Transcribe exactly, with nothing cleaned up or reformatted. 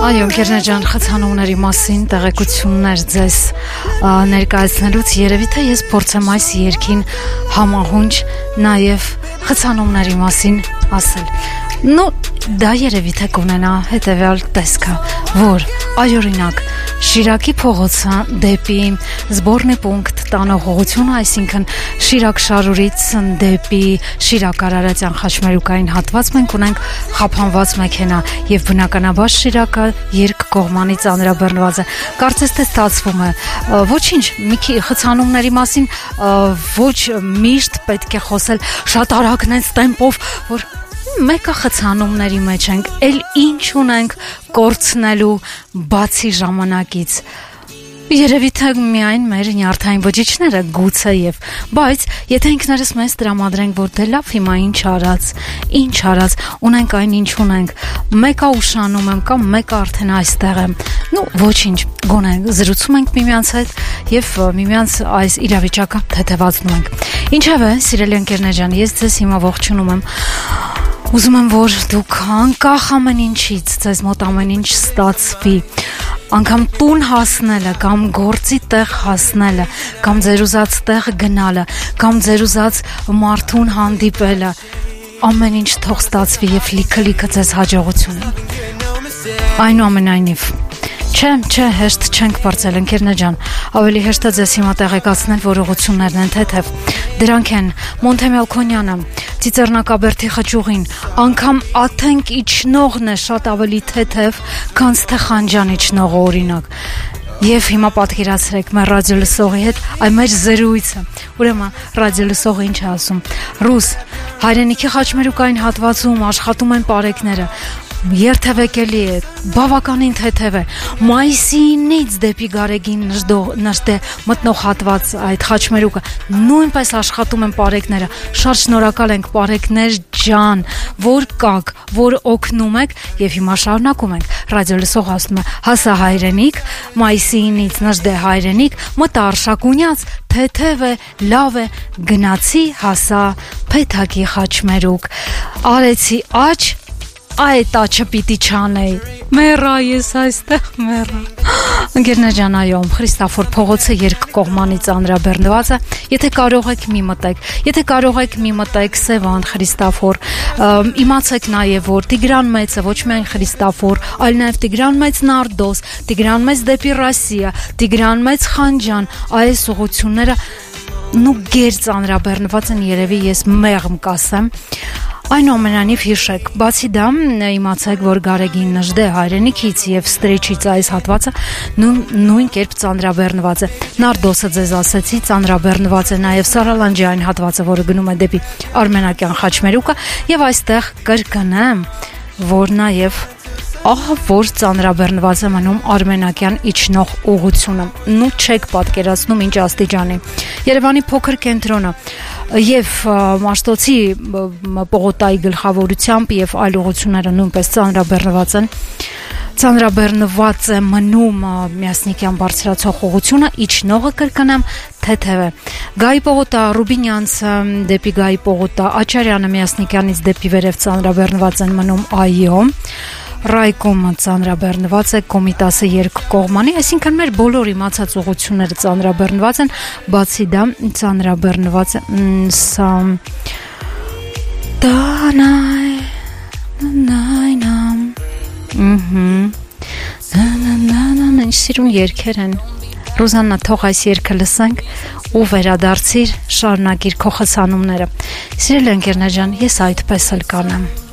Այո, Գերնեջան, խցանումների մասին տեղեկություններ ձեզ ներկայացնելուց երևի թե ես փորձեմ այս երգին համահունչ նաև խցանումների մասին ասել։ Ну, դա երևի թե կունենա հետևյալ տեսքը, որ այօրինակ Շիրակի փողոցը դեպի Զբորնի պունկտ տանող ուղղությունը, այսինքն Շիրակ շարուրից դեպի Շիրակ Արարատյան խաչմերուկային հատված մենք ունենք խափանված մեքենա եւ բնականաբար Շիրակը երկկողմանի ծանրաբեռնված է։ Կարծես թե ստացվում է, ոչինչ, մի քիչ խցանումների մասին ոչ միշտ պետք է խոսել շատ արագնեց տեմպով, որ մեկը խցանումների մեջ ենք, էլ ինչ ունենք կորցնելու բացի ժամանակից։ Երևի թե միայն մեր նյարդային ոչիչները գուցե եւ, բայց եթե ինքներս մեզ տրամադրենք, որ դե լավ հիմա ինչ արած, ինչ արած, ունենք այն ինչ ունենք, մեկը ուշանում եմ կամ մեկը արդեն այստեղ եմ, ну ոչինչ, գոնե զրուցում ենք միմյանց հետ եւ միմյանց այս իրավիճակը թեթևացնում ենք։ Ինչևէ, սիրելի ընկերներ ջան, ես ձեզ հիմա ողջունում եմ։ Ուզում եմ, որ դուք անկախ ամեն ինչից ձեզ մոտ ամեն ինչ ստացվի, անգամ տուն հասնելը, կամ գործի տեղ հասնելը, կամ ձեր ուզած տեղ գնալը, կամ ձեր ուզած մարդուն հանդիպելը, ամեն ինչ թող ստացվի եւ լիքը-լիքը ձեզ հաջողություն։ Այնուամենայնիվ, չէ, չէ, հեշտ չենք բարձել, ընկերներ ջան, ավելի հեշտ է ձեզ հիմա տեղեկացնել, որ ուղղություններն են թեթև։ Դրանք են Մոնտեմելքոնյանը, Ծիծեռնակաբերդի խճուղին, անգամ Աթենք իջնողն է շատ ավելի թեթև, քան Ստեխանջան իջնողը օրինակ։ Եվ հիմա պատկերացրեք մեր ռադիոլսողի հետ այ մեր զրույցը։ Ուրեմն ռադիոլսողը ինչ է ասում։ Ռուս, հայրենիքի խաչմերուկային հատվածում աշխատում են պարեկները։ Երթևեկելի է, բավականին թեթև է, մայիսինից դեպի Գարեգին նշտե մտնող հատված այդ խաչմերուկը, նույնպես աշխատում են պարեկները, շատ շնորհակալ ենք պարեկներ ջան, որ կաք, որ օգնում եք եւ հիմա շարունակում ենք, ռադիոլսող ասում է, հասա հայրենիք, մայիսինից նշտե հայրենիք, մտա Արշակունյաց, թեթև է, լավ է, գնացի հասա Փեթակի խաչմերուկ, արեցի աչ, այդ աչը պիտի չանեի, մեռա ես այստեղ մեռա։ Ընկերներ ջան, այո, Խրիստաֆոր փողոցը երկկողմանի ծանրաբեռնված է, եթե կարող եք մի մտեք, եթե կարող եք մի մտեք Սևան, Խրիստաֆոր, իմացեք նաև, որ Տիգրան Մեծը ոչ միայն Խրիստաֆոր, այլ նաև Տիգրան Մեծ Նարդոս, Տիգրան Մեծ դեպի Ռասիա, Տիգրան Մեծ Խանջան, այս ուղղությունները նու գեր ծանրաբեռնված են, երևի ես մեղմ կասեմ։ Այնուամենայնիվ հիշեք, բացի դա իմացեք, որ Գարեգին նժդե հայրենիքից եւ ստրեչից այս հատվածը նույն կերպ ծանրաբեռնված է։ Նարդոսը ձեզ ասեցի, ծանրաբեռնված է նաեւ Սարալանջյան հատվածը, որը գնում է դեպի Արմենակյան խաչմերուկը, եւ այստեղ կրկնեմ, որ նաեւ ահա որ ծանրաբեռնված է մնում Արմենակյան իջնող ուղղությունը։ Նու չեք պատկերացնում ինչ աստիճանի։ Երևանի փոքր կենտրոնը եւ Մաշտոցի պողոտայի գլխավորությամբ եւ այլ ուղղությունները նույնպես ծանրաբեռնված են։ Ծանրաբեռնված է մնում Միասնիկյան բարձրացող ուղղությունը, իջնողը կրկնեմ թեթև է։ Գայի պողոտա, Ռուբինյանցը դեպի Գայի պողոտա, Աչարյանը Միասնիկյանից դեպի վերև ծանրաբեռնված են մնում, այո։ Ռայկոմը ծանրաբեռնված է, Կոմիտասը երկկողմանի, այսինքն մեր բոլոր իմացած ուղղությունները ծանրաբեռնված են, բացի դա ծանրաբեռնված է սա դանայ նայնամ նանանանան ինչ սիրուն երգեր են։ Ռոզաննա, թող այս երգը լսենք ու վերադարձիր, շարունակիր քո խցանումները։ Սիրելի ընկերներ ջան, ես այդպես էլ կանեմ։